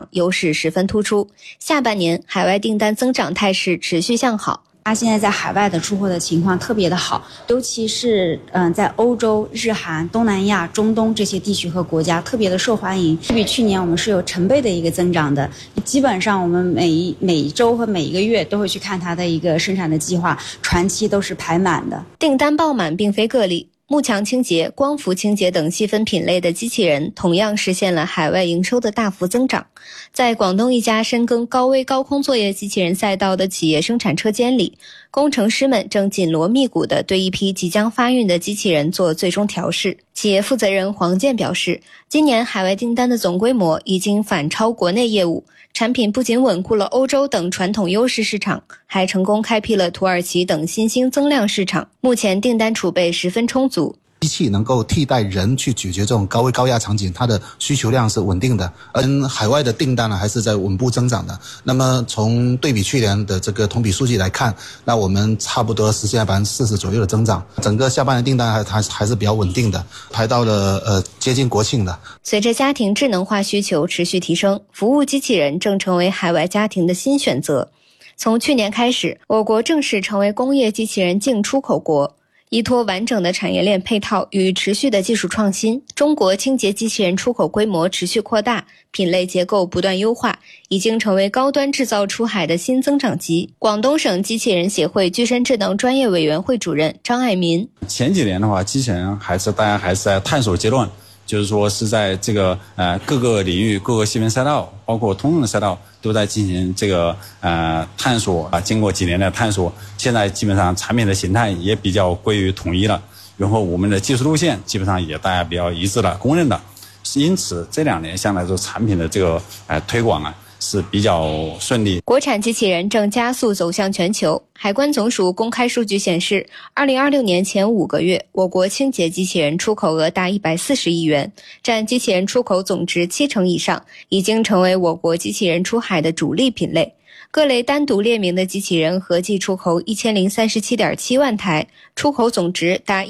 优势十分突出。下半年海外订单增长态势持续向好。 它现在在海外的出货的情况特别的好，尤其是在欧洲、日韩、东南亚、中东这些地区和国家特别的受欢迎，比去年我们是有成倍的一个增长的。基本上我们每一周和每一个月都会去看它的一个生产的计划，船期都是排满的。 订单爆满并非个例。幕墙清洁、光伏清洁等细分品类的机器人同样实现了海外营收的大幅增长。在广东一家深耕高危高空作业机器人赛道的企业生产车间里，工程师们正紧锣密鼓地对一批即将发运的机器人做最终调试。企业负责人黄健表示，今年海外订单的总规模已经反超国内业务，产品不仅稳固了欧洲等传统优势市场，还成功开辟了土耳其等新兴增量市场。目前订单储备十分充足。 机器能够替代人去解决这种高危高压场景，它的需求量是稳定的，而海外的订单呢还是在稳步增长的。那么从对比去年的这个同比数据来看，那我们差不多实现40%左右的增长，整个下半年订单还是比较稳定的，排到了接近国庆的。 随着家庭智能化需求持续提升，服务机器人正成为海外家庭的新选择。从去年开始，我国正式成为工业机器人净出口国。依托完整的产业链配套与持续的技术创新，中国清洁机器人出口规模持续扩大，品类结构不断优化，已经成为高端制造出海的新增长极。广东省机器人协会具身智能专业委员会主任张爱民： 前几年的话，机器人大家还是在探索阶段，就是说是在这个各个领域、各个细分赛道，包括通用的赛道，都在进行这个探索啊。经过几年的探索，现在基本上产品的形态也比较归于统一了，然后我们的技术路线基本上也大家比较一致的、公认的。因此这2年相对来说产品的这个推广是比较顺利。 国产机器人正加速走向全球。海关总署公开数据显示，2026年前5个月，我国清洁机器人出口额达140亿元，占机器人出口总值70%以上，已经成为我国机器人出海的主力品类。各类单独列明的机器人合计出口1037.7万台，出口总值达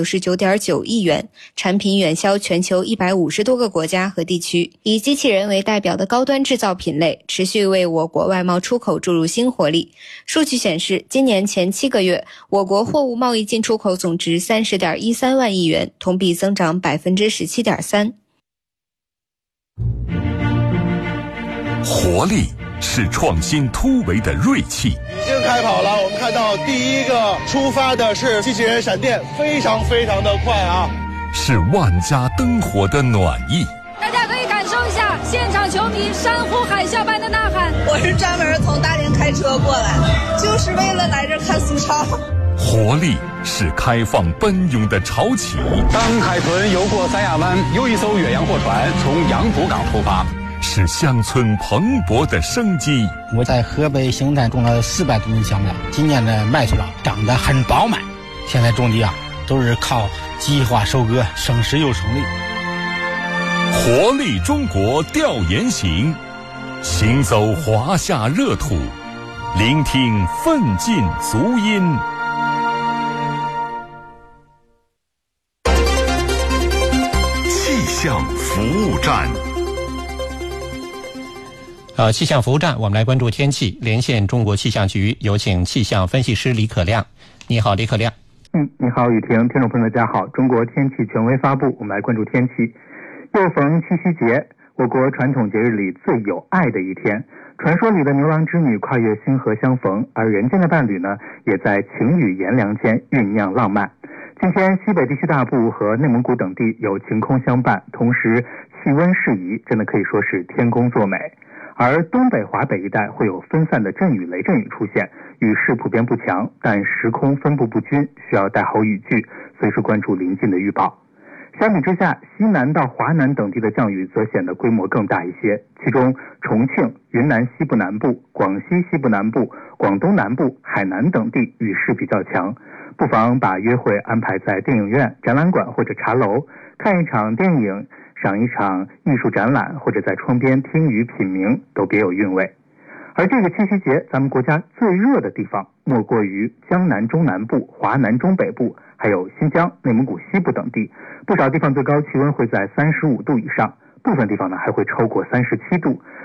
199.9亿元，产品远销全球150多个国家和地区。以机器人为代表的高端制造品类持续为我国外贸出口注入新活力。数据显示，今年前7个月，我国货物贸易进出口总值30.13万亿元，同比增长17.3%。 活力是创新突围的锐气。 已经开跑了，我们看到第一个出发的是机器人闪电，非常的快啊！ 是万家灯火的暖意。 大家可以感受一下现场球迷山呼海啸般的呐喊。 我是专门从大连开车过来的，就是为了来这看苏超。 活力是开放奔涌的潮起。 当海豚游过三亚湾，又一艘远洋货船从杨浦港出发。 是乡村蓬勃的生机。 我在河北邢台种了400多亩小麦，今年的麦穗长得很饱满。现在种地都是靠计划收割，省时又省力。 活力中国调研行，行走华夏热土，聆听奋进足音。气象服务站。 气象服务站，我们来关注天气。连线中国气象局，有请气象分析师李可亮。你好，李可亮。 你好，雨婷，听众朋友大家好。中国天气权威发布，我们来关注天气。又逢七夕节，我国传统节日里最有爱的一天。传说里的牛郎织女跨越星河相逢，而人间的伴侣呢，也在晴雨炎凉间酝酿浪漫。今天西北地区大部和内蒙古等地有晴空相伴，同时气温适宜，真的可以说是天公作美。而东北、华北一带会有分散的阵雨、雷阵雨出现，雨势普遍不强，但时空分布不均，需要带好雨具，随时关注临近的预报。相比之下，西南到华南等地的降雨则显得规模更大一些，其中重庆、云南西部南部、广西西部南部、广东南部、海南等地雨势比较强，不妨把约会安排在电影院、展览馆或者茶楼，看一场电影，赏一场艺术展览，或者在窗边听雨品茗，都别有韵味。而这个七夕节，咱们国家最热的地方莫过于江南中南部、华南中北部，还有新疆、内蒙古西部等地，不少地方最高气温会在35度以上，部分地方呢还会超过37度。